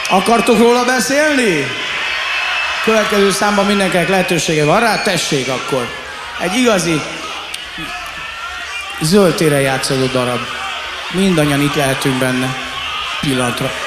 Akartok róla beszélni? Következő számban mindenkinek lehetősége van rá, tessék akkor. Egy igazi zöld téren játszódó darab. Mindannyian itt lehetünk benne pillanatra.